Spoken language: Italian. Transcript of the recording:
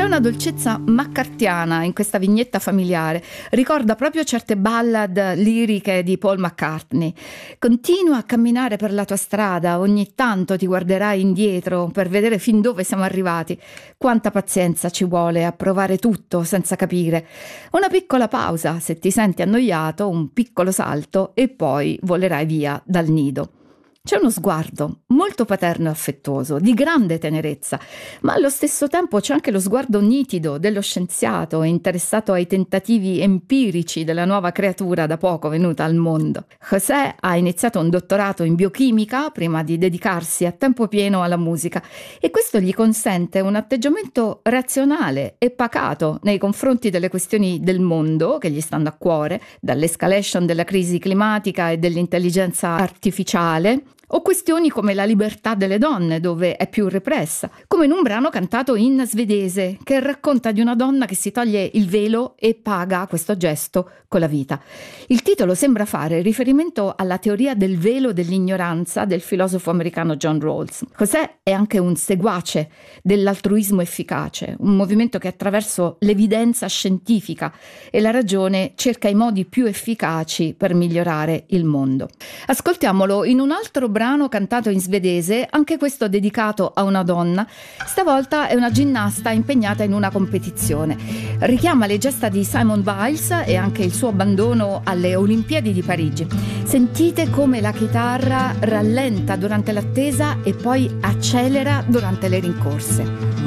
strana dolcezza maccartiana in questa vignetta familiare ricorda proprio certe ballad liriche di Paul McCartney. Continua a camminare per la tua strada, ogni tanto ti guarderai indietro per vedere fin dove siamo arrivati. Quanta pazienza ci vuole a provare tutto senza capire. Una piccola pausa se ti senti annoiato, un piccolo salto e poi volerai via dal nido. C'è uno sguardo molto paterno e affettuoso, di grande tenerezza, ma allo stesso tempo c'è anche lo sguardo nitido dello scienziato interessato ai tentativi empirici della nuova creatura da poco venuta al mondo. José ha iniziato un dottorato in biochimica prima di dedicarsi a tempo pieno alla musica e questo gli consente un atteggiamento razionale e pacato nei confronti delle questioni del mondo che gli stanno a cuore, dall'escalation della crisi climatica e dell'intelligenza artificiale, o questioni come la libertà delle donne, dove è più repressa, come in un brano cantato in svedese che racconta di una donna che si toglie il velo e paga questo gesto con la vita. Il titolo sembra fare riferimento alla teoria del velo dell'ignoranza del filosofo americano John Rawls. José è anche un seguace dell'altruismo efficace, un movimento che attraverso l'evidenza scientifica e la ragione cerca i modi più efficaci per migliorare il mondo. Ascoltiamolo in un altro brano cantato in svedese, anche questo dedicato a una donna. Stavolta è una ginnasta impegnata in una competizione. Richiama le gesta di Simone Biles e anche il suo abbandono alle Olimpiadi di Parigi. Sentite come la chitarra rallenta durante l'attesa e poi accelera durante le rincorse.